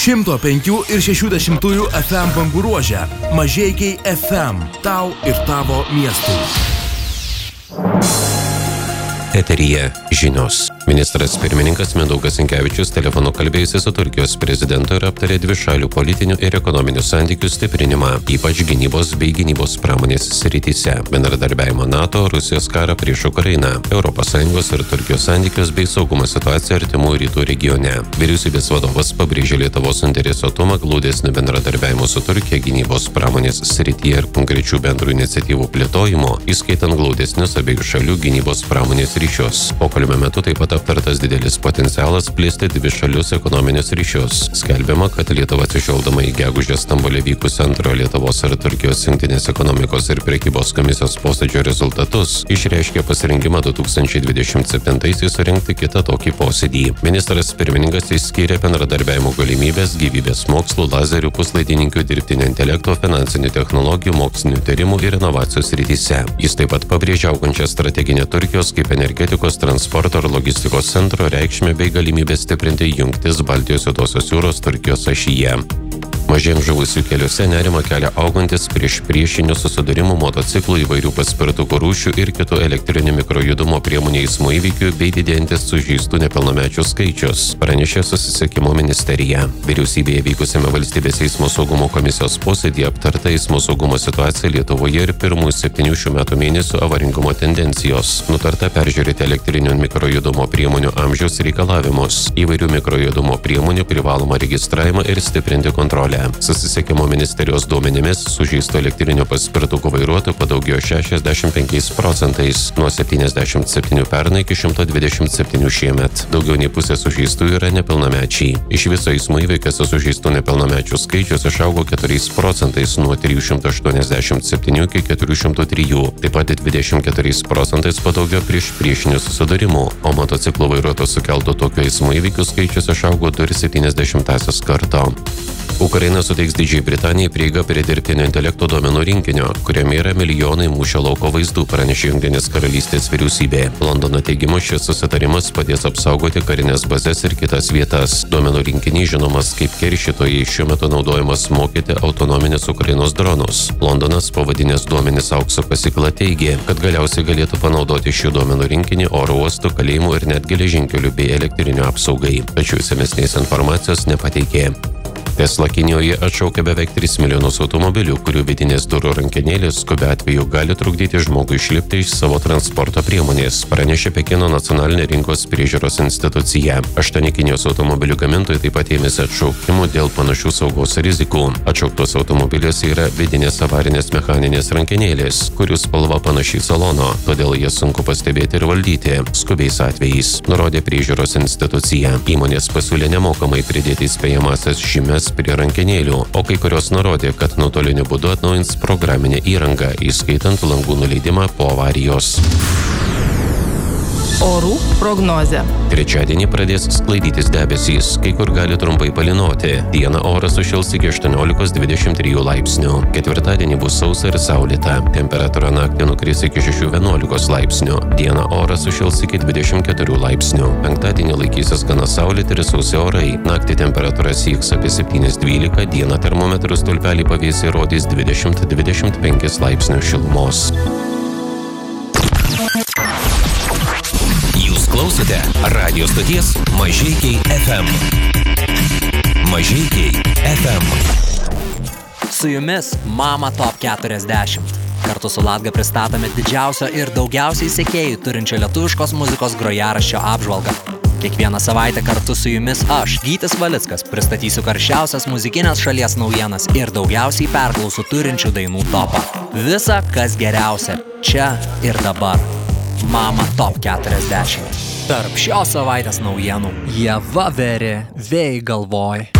105 ir 60 FM bangų ruože. Mažeikiai FM. Tau ir tavo miestui. Eteryje žinios. Ministras pirmininkas Mindaugas Sinkevičius telefonu kalbėjusi su Turkijos prezidentu ir aptarė dvišalių politinių ir ekonominių santykių stiprinimą, ypač gynybos bei gynybos pramonės srityse, bendradarbiavimo NATO, Rusijos karą prieš Ukrainą, ES ir Turkijos santykius bei saugumo situaciją artimųjų rytų regione. Vyriausybės vadovas pabrėžė Lietuvos suinteresuotumą glaudesnio bendradarbiavimo su Turkija gynybos pramonės srityje ir konkrečių bendrų iniciatyvų plėtojimo, įskaitant glaudesnius abiejų šalių gynybos pramonės ryšius. Pokalbio metu taip pat aptartas didelis potencialas plėsti dvišalius ekonominius ryšius. Skelbiama, kad Lietuva atsižvelgdama į gegužę Stambule vykusio antrojo Lietuvos ir Turkijos jungtinės ekonomikos ir prekybos komisijos posėdžio rezultatus išreiškė pasirinkimą 2027-aisiais surengti kitą tokį posėdį. Ministras pirmininkas išskyrė bendradarbiavimo galimybės gyvybės mokslų, lazerių, puslaidininkių, dirbtinio intelekto, finansinių technologijų, mokslinių tyrimų ir inovacijų srityse. Jis taip pat pabrėžė augančią strateginę Turkijos kaip energetikos, transporto ir logistikos centro reikšmę bei galimybę stiprinti jungtis Baltijos juodosios jūros Turkijos ašyje. Mažiems žuvusių keliuose nerimą kelia augantis priešinių susidūrimų motociklų, įvairių paspirtukų rūšių ir kitų elektrinių mikrojudumo priemonių eismo įvykių bei didėjantis sužeistų nepilnamečių skaičius, pranešė Susisiekimo ministerija. Vyriausybėje vykusiame valstybės eismo saugumo komisijos posėdyje aptarta eismo saugumo situacija Lietuvoje ir pirmųjų 7 šių metų mėnesių avaringumo tendencijos. Nutarta peržiūrėti elektrinių mikrojudumo priemonių amžiaus reikalavimus, įvairių mikrojudumo priemonių privalomą registravimą ir stiprinti kontrolę. Susisiekimo ministerijos duomenimis sužeistų elektrinių paspirtukų vairuotojų padaugėjo 65%, nuo 77 pernai iki 127 šiemet. Daugiau nei pusė sužeistų yra nepilnamečiai. Iš viso eismo įvykiuose sužeistų nepilnamečių skaičius išaugo 4%, nuo 387 iki 403. Taip pat 24% padaugėjo priešinių susidūrimų, o motociklų vairuotojų sukeltų tokių eismo įvykių skaičius išaugo 2,7 karto. Ukraina suteiks Didžiajai Britanijai prieigą prie dirbtinio intelekto duomenų rinkinio, kuriame yra milijonai mūšio lauko vaizdų, pranešė Jungtinės karalystės vyriausybė. Londono teigimu šis susitarimas padės apsaugoti karinės bazes ir kitas vietas. Duomenų rinkiniai žinomas kaip keršytojai šiuo metu naudojamas mokyti autonominius Ukrainos dronus. Londonas, pavadinęs duomenis aukso kasykla, teigė, kad galiausiai galėtų panaudoti šių duomenų rinkinį oro uostų, kalėjimų ir net geležinkelių bei elektrinių apsaugai. Tačiau išsamesnės informacijos nepateikė. Tesla Kinijoje atšaukia beveik 3 milijonus automobilių, kurių vidinės durų rankenėlės skubiu atveju gali trukdyti žmogui išlipti iš savo transporto priemonės, pranešė Pekino nacionalinė rinkos priežiūros institucija. 8 Kinijos automobilių gamintojai taip pat ėmėsi atšaukimų dėl panašių saugos rizikų. Atšauktos automobiliuose yra vidinės avarinės mechaninės rankenėlės, kurių spalva panaši į salono, todėl jas sunku pastebėti ir valdyti skubiais atvejais, nurodė priežiūros institucija. Įmonės pasiūlė nemokamai pridėti įspėjamąsias žymes prie rankenėlių, o kai kurios nurodė, kad nuotoliniu būdu atnaujins programinę įrangą, įskaitant langų nuleidimą po avarijos. Orų prognozė. Trečiadienį pradės sklaidytis debesys, kai kur gali trumpai palynoti. Dieną oras sušils iki 18-23 laipsnių. Ketvirtadienį bus sausa ir saulėta. Temperatūra naktį nukris iki 6-11 laipsnių. Dieną oras sušils iki 24 laipsnių. Penktadienį laikysis gana saulėti ir sausi orai. Naktį temperatūra sieks apie 7-12, dieną termometrų stulpelį pavėsiai rodys 20-25 laipsnių šilumos. Klausote radio stoties Mažeikiai FM. Mažeikiai FM. Su jumis Mama Top 40. Kartu su Latga pristatome didžiausio ir daugiausiai sekėjų turinčio lietuviškos muzikos grojaraščio apžvalgą. Kiekvieną savaitę kartu su jumis aš, Gytis Valickas, pristatysiu karščiausias muzikinės šalies naujienas ir daugiausiai perklausų turinčių dainų topą. Visa, kas geriausia, čia ir dabar. Mama Top 40. Tarp šios savaitės naujienų Ieva Veri, Vėjai galvoj.